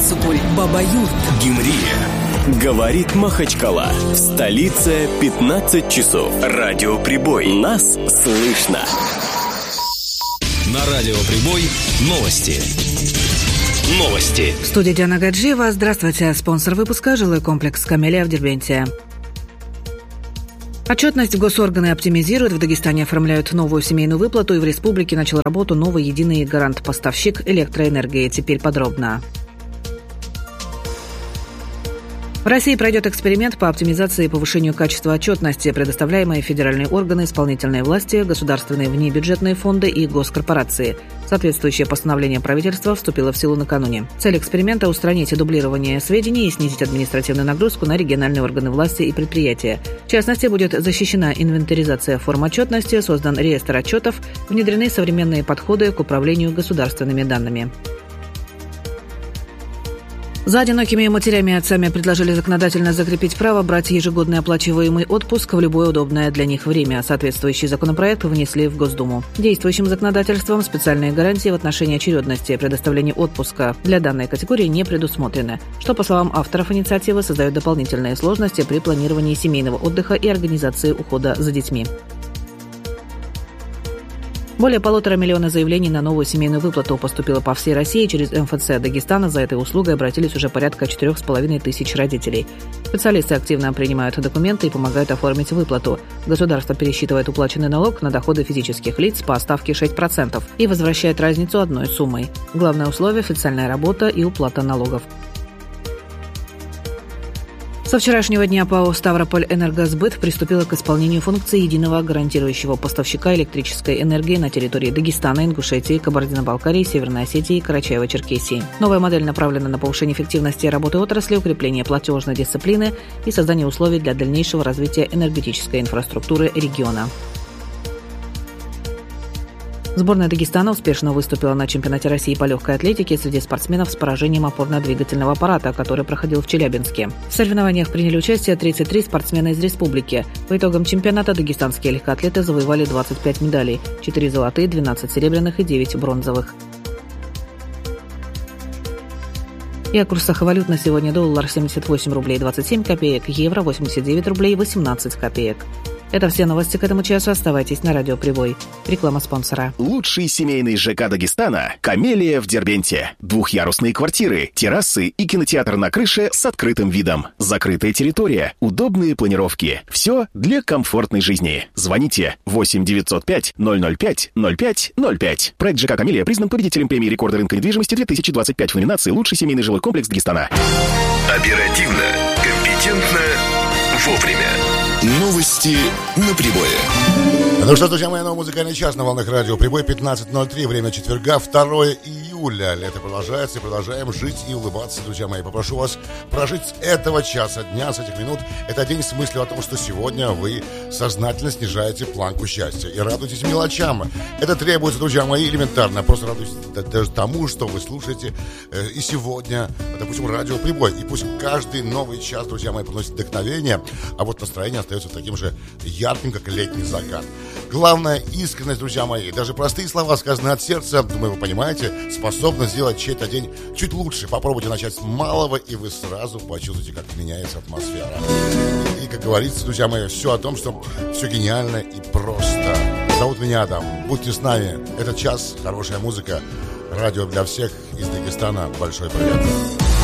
Сыктывкар-Чоңгар-Сокуль-Баба-Юрт, Гимрия. Говорит Махачкала. В столице 15 часов. Радиоприбой. Нас слышно. На Радиоприбой новости. В студии Диана Гаджиева. Здравствуйте. Спонсор выпуска — жилой комплекс «Камелия» в Дербенте. Отчетность госорганы оптимизируют. В Дагестане оформляют новую семейную выплату, и в республике начал работу новый единый гарант-поставщик электроэнергии. Теперь подробно. В России пройдет эксперимент по оптимизации и повышению качества отчетности, предоставляемой федеральные органы исполнительной власти, государственные внебюджетные фонды и госкорпорации. Соответствующее постановление правительства вступило в силу накануне. Цель эксперимента – устранить дублирование сведений и снизить административную нагрузку на региональные органы власти и предприятия. В частности, будет защищена инвентаризация форм отчетности, создан реестр отчетов, внедрены современные подходы к управлению государственными данными. За одинокими матерями и отцами предложили законодательно закрепить право брать ежегодный оплачиваемый отпуск в любое удобное для них время. Соответствующий законопроект внесли в Госдуму. Действующим законодательством специальные гарантии в отношении очередности предоставления отпуска для данной категории не предусмотрены, что, по словам авторов инициативы, создает дополнительные сложности при планировании семейного отдыха и организации ухода за детьми. Более 1,5 миллиона заявлений на новую семейную выплату поступило по всей России. Через МФЦ Дагестана за этой услугой обратились уже порядка 4,5 тысяч родителей. Специалисты активно принимают документы и помогают оформить выплату. Государство пересчитывает уплаченный налог на доходы физических лиц по ставке 6% и возвращает разницу одной суммой. Главное условие – официальная работа и уплата налогов. Со вчерашнего дня ПАО «Ставрополь-Энергосбыт» приступила к исполнению функции единого гарантирующего поставщика электрической энергии на территории Дагестана, Ингушетии, Кабардино-Балкарии, Северной Осетии и Карачаево-Черкесии. Новая модель направлена на повышение эффективности работы отрасли, укрепление платежной дисциплины и создание условий для дальнейшего развития энергетической инфраструктуры региона. Сборная Дагестана успешно выступила на чемпионате России по легкой атлетике среди спортсменов с поражением опорно-двигательного аппарата, который проходил в Челябинске. В соревнованиях приняли участие 33 спортсмена из республики. По итогам чемпионата дагестанские легкоатлеты завоевали 25 медалей – 4 золотые, 12 серебряных и 9 бронзовых. И о курсах валют на сегодня: доллар 78 рублей 27 копеек, евро 89 рублей 18 копеек. Это все новости к этому часу. Оставайтесь на Радиоприбой. Реклама спонсора. Лучший семейный ЖК Дагестана – «Камелия» в Дербенте. Двухъярусные квартиры, террасы и кинотеатр на крыше с открытым видом. Закрытая территория, удобные планировки. Все для комфортной жизни. Звоните 8 905 005 05 05. Проект ЖК «Камелия» признан победителем премии рекорда рынка недвижимости 2025 в номинации «Лучший семейный жилой комплекс Дагестана». Оперативно, компетентно, вовремя. Новости на прибое. Ну что, друзья мои, новый музыкальный час на волнах Радио Прибой, 15:03, время четверга, 2 июля. Лето продолжается, и продолжаем жить и улыбаться, друзья мои. Попрошу вас прожить с этого часа дня, с этих минут, это день с мыслью о том, что сегодня вы сознательно снижаете планку счастья и радуйтесь мелочам. Это требуется, друзья мои, элементарно. Просто радуйтесь даже тому, что вы слушаете и сегодня, допустим, Радио Прибой. И пусть каждый новый час, друзья мои, приносит вдохновение, а вот настроение остается таким же ярким, как летний закат. Главное — искренность, друзья мои. Даже простые слова, сказанные от сердца, думаю, вы понимаете, способны сделать чей-то день чуть лучше. Попробуйте начать с малого, и вы сразу почувствуете, как меняется атмосфера. И, как говорится, друзья мои, все о том, что все гениально и просто. Зовут меня Адам. Будьте с нами. Этот час, хорошая музыка. Радио для всех из Дагестана. Большой привет.